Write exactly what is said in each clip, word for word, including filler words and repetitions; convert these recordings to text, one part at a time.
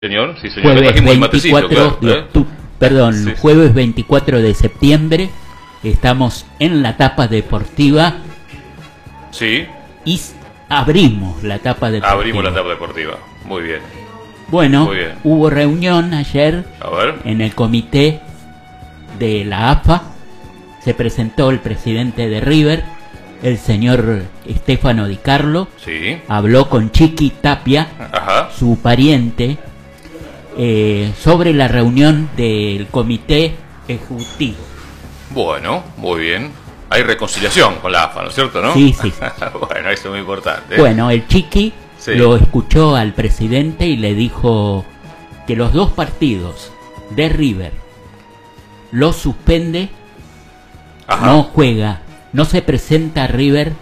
Señor, sí, señor. Jueves veinticuatro claro, de ¿eh? octubre, perdón, sí, jueves sí. veinticuatro de septiembre, estamos en la etapa deportiva. Sí. Y abrimos la etapa deportiva. Abrimos la etapa deportiva, muy bien. Bueno, muy bien. Hubo reunión ayer A ver. en el comité de la A F A, se presentó el presidente de River, el señor Stefano Di Carlo, sí. Habló con Chiqui Tapia, Ajá. su pariente, eh, sobre la reunión del comité ejecutivo. Bueno, muy bien. Hay reconciliación con la A F A, ¿no es cierto, no? Sí, sí. sí. Bueno, eso es muy importante. Bueno, el Chiqui sí. lo escuchó al presidente y le dijo que los dos partidos de River los suspende, Ajá. no juega, no se presenta a River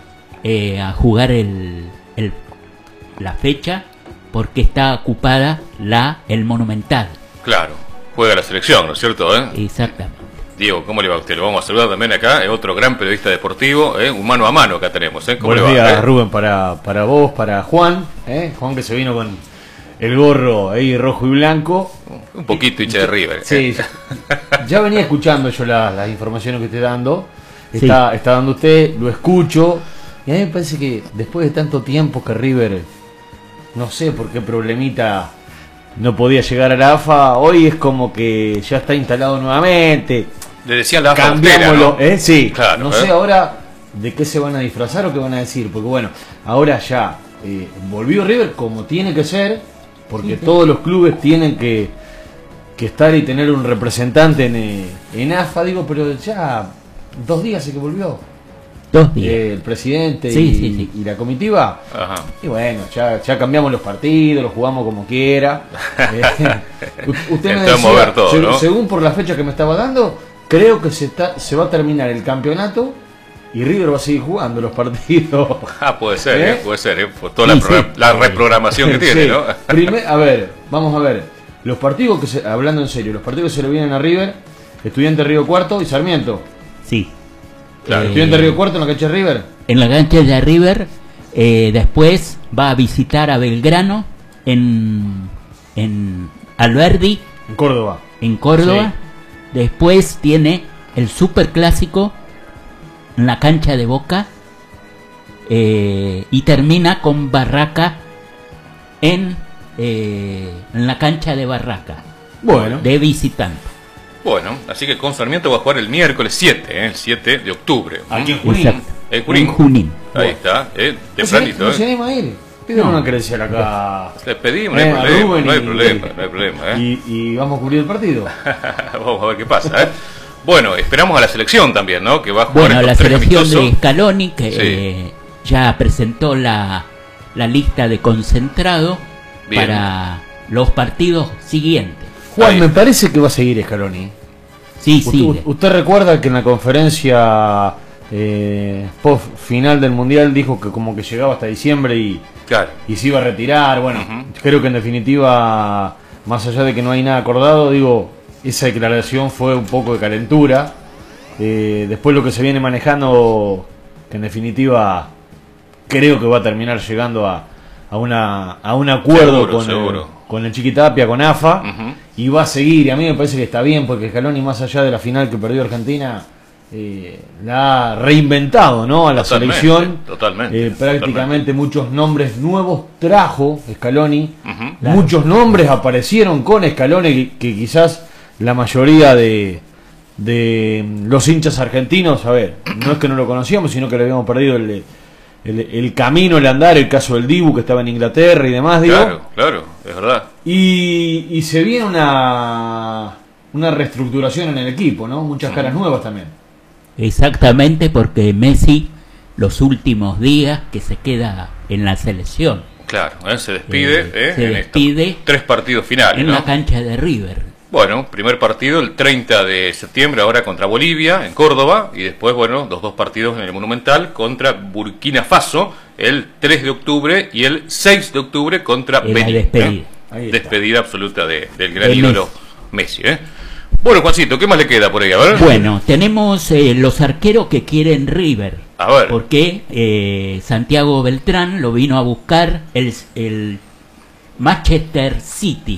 eh, a jugar el, el, la fecha porque está ocupada la el Monumental. Claro, juega la selección, ¿no es cierto? ¿Eh? Exactamente. Diego, ¿cómo le va a usted? Lo vamos a saludar también acá, es otro gran periodista deportivo, ¿eh? Un mano a mano acá tenemos, ¿eh? ¿Cómo Buenos le va? días, ¿eh? Rubén, para, para vos, para Juan, ¿eh? Juan que se vino con el gorro ahí rojo y blanco. Un poquito hincha de River. Sí, ya venía escuchando yo las, las informaciones que esté dando, está, sí. está dando usted, lo escucho, y a mí me parece que después de tanto tiempo que River, no sé por qué problemita no podía llegar a la A F A, hoy es como que ya está instalado nuevamente. Le decían la A F A cambiámoslo, austera, ¿no? ¿eh? Sí, claro, no ¿eh? sé ahora de qué se van a disfrazar o qué van a decir, porque bueno, ahora ya eh, volvió River como tiene que ser, porque sí, sí. todos los clubes tienen que, que estar y tener un representante en, eh, en A F A, digo, pero ya dos días hace que volvió. Dos días. Eh, el presidente sí, y, sí, sí. y la comitiva. Ajá. Y bueno, ya, ya cambiamos los partidos, los jugamos como quiera. eh, usted me decía, a ver todo, según, ¿no? según por la fecha que me estaba dando, creo que se está se va a terminar el campeonato y River va a seguir jugando los partidos. Ah, puede ser, ¿Eh? ¿eh? puede ser, ¿eh? Por toda sí, la, pro sí. la reprogramación que tiene, sí. ¿no? Primer, a ver, vamos a ver. Los partidos que se, hablando en serio, los partidos que se le vienen a River, Estudiante Río Cuarto y Sarmiento. Sí. Claro. Eh, Estudiante Río Cuarto en la cancha de River. En la cancha de River, eh, después va a visitar a Belgrano en, en Alberdi, En Córdoba. en Córdoba. Sí. Después tiene el Superclásico en la cancha de Boca, eh, y termina con Barraca en, eh, en la cancha de Barraca. Bueno. De visitante. Bueno, así que con Sarmiento va a jugar el miércoles siete, ¿eh? El siete de octubre. Aquí en Junín. Exacto. En Junín. En Junín. Ahí Bueno. está, ¿eh? No se, Tempranito, no se ¿eh? anima a ir. Piden No. una credencial acá. Le pedimos, no hay Eh, a problema, Rubén no hay y- problema, no hay problema, ¿eh? Y, y vamos a cubrir el partido. Vamos a ver qué pasa, ¿eh? Bueno, esperamos a la selección también, ¿no? Que va a jugar Bueno, la estos tres selección de amistosos. Scaloni, que Sí. eh, ya presentó la, la lista de concentrado Bien. para los partidos siguientes. Juan, Ahí. me parece que va a seguir Scaloni. Sí, U- sí. u- ¿Usted recuerda que en la conferencia eh, post final del Mundial dijo que como que llegaba hasta diciembre y, Claro. y se iba a retirar? Bueno, Ujú. creo que en definitiva, más allá de que no hay nada acordado, digo, esa declaración fue un poco de calentura. Eh, después lo que se viene manejando, que en definitiva creo que va a terminar llegando a, a, una, a un acuerdo Seguro, con, seguro. El, con el Chiquitapia, con A F A. Ujú. Y va a seguir, y a mí me parece que está bien, porque Scaloni, más allá de la final que perdió Argentina, eh, la ha reinventado, ¿no? A la Totalmente, selección. totalmente, Eh, prácticamente totalmente. muchos nombres nuevos trajo Scaloni. Ujú. Claro. Muchos nombres aparecieron con Scaloni que, que quizás la mayoría de, de los hinchas argentinos, a ver, no es que no lo conocíamos, sino que le habíamos perdido el, el, el camino, el andar, el caso del Dibu que estaba en Inglaterra y demás, digo. Claro, claro, es verdad. Y, y se viene una, una reestructuración en el equipo, ¿no? Muchas caras nuevas también. Exactamente, porque Messi, los últimos días que se queda en la selección, Claro, ¿eh? Se despide, Eh, ¿eh? se en despide estos tres partidos finales, en ¿no? la cancha de River. Bueno, primer partido el treinta de septiembre ahora contra Bolivia en Córdoba y después, bueno, los dos partidos en el Monumental contra Burkina Faso el tres de octubre y el seis de octubre contra En la Benín. despedida. ¿eh? Ahí está. Despedida absoluta de, del gran De ídolo Messi. ¿eh? Bueno, Juancito, ¿qué más le queda por ahí? A ver. Bueno, tenemos eh, los arqueros que quieren River. A ver. Porque eh, Santiago Beltrán lo vino a buscar el, el Manchester City.